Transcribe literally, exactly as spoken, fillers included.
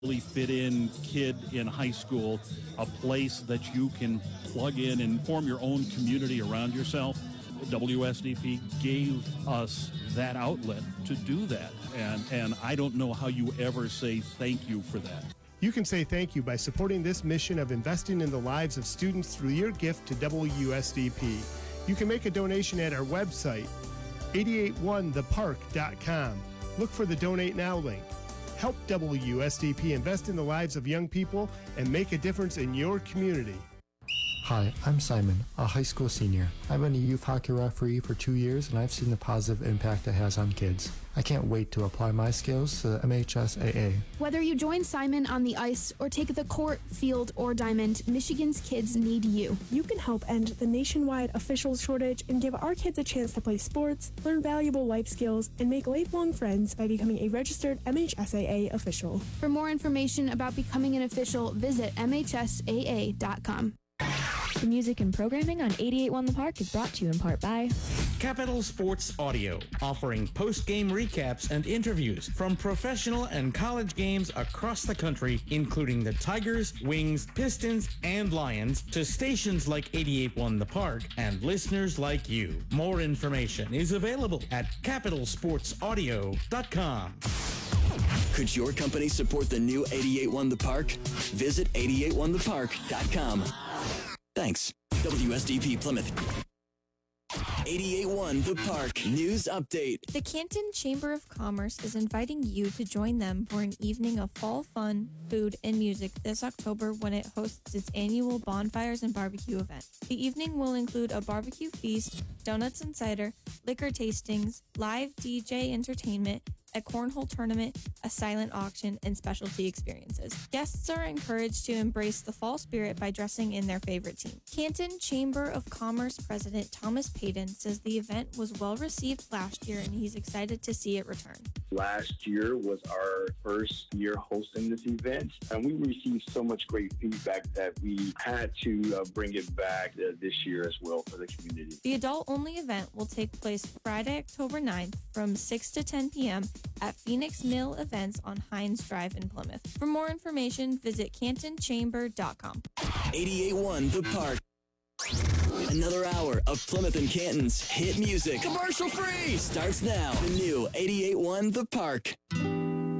really fit in kid in high school, a place that you can plug in and form your own community around yourself. W S D P gave us that outlet to do that, and and I don't know how you ever say thank you for that. You can say thank you by supporting this mission of investing in the lives of students through your gift to W S D P. You can make a donation at our website, eight eight one the park dot com. Look for the Donate Now link. Help W S D P invest in the lives of young people and make a difference in your community. Hi, I'm Simon, a high school senior. I've been a youth hockey referee for two years and I've seen the positive impact it has on kids. I can't wait to apply my skills to the M H S A A. Whether you join Simon on the ice or take the court, field, or diamond, Michigan's kids need you. You can help end the nationwide officials shortage and give our kids a chance to play sports, learn valuable life skills, and make lifelong friends by becoming a registered M H S A A official. For more information about becoming an official, visit M H S A A dot com. The music and programming on eighty-eight point one The Park is brought to you in part by Capital Sports Audio, offering post-game recaps and interviews from professional and college games across the country, including the Tigers, Wings, Pistons, and Lions, to stations like eighty-eight point one The Park and listeners like you. More information is available at capital sports audio dot com. Could your company support the new eighty-eight point one The Park? Visit eighty-eight one the park dot com. Thanks. W S D P Plymouth. eighty-eight point one The Park News Update. The Canton Chamber of Commerce is inviting you to join them for an evening of fall fun, food, and music this October when it hosts its annual Bonfires and Barbecue event. The evening will include a barbecue feast, donuts and cider, liquor tastings, live D J entertainment, a cornhole tournament, a silent auction, and specialty experiences. Guests are encouraged to embrace the fall spirit by dressing in their favorite team. Canton Chamber of Commerce President Thomas Payton says the event was well received last year and he's excited to see it return. Last year was our first year hosting this event, and we received so much great feedback that we had to uh, bring it back uh, this year as well for the community. The adult-only event will take place Friday, October ninth from six to ten p.m. at Phoenix Mill Events on Hines Drive in Plymouth. For more information, visit canton chamber dot com. eighty-eight point one The Park. Another hour of Plymouth and Canton's hit music. Commercial free! Starts now. The new eighty-eight point one The Park.